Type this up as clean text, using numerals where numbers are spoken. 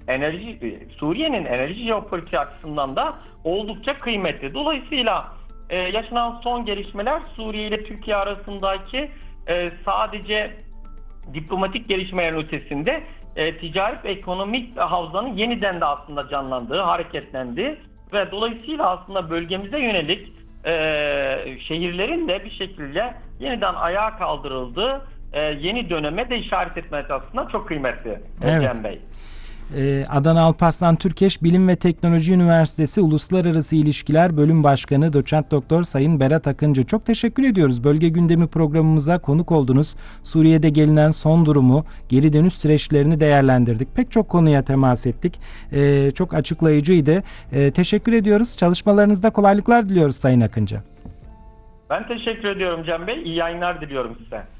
Suriye'nin enerji jeopolitiği açısından da oldukça kıymetli. Dolayısıyla yaşanan son gelişmeler Suriye ile Türkiye arasındaki sadece diplomatik gelişmelerin ötesinde ticari ve ekonomik havzanın yeniden de aslında canlandığı, hareketlendiği ve dolayısıyla aslında bölgemize yönelik şehirlerin de bir şekilde yeniden ayağa kaldırıldığı yeni döneme de işaret etmesi aslında çok kıymetli. Evet. Cem Bey. Adana Alparslan Türkeş Bilim ve Teknoloji Üniversitesi Uluslararası İlişkiler Bölüm Başkanı Doçent Doktor Sayın Berat Akıncı, çok teşekkür ediyoruz. Bölge gündemi programımıza konuk oldunuz. Suriye'de gelinen son durumu, geri dönüş süreçlerini değerlendirdik. Pek çok konuya temas ettik. Çok açıklayıcıydı. Teşekkür ediyoruz. Çalışmalarınızda kolaylıklar diliyoruz Sayın Akıncı. Ben teşekkür ediyorum Cem Bey. İyi yayınlar diliyorum size.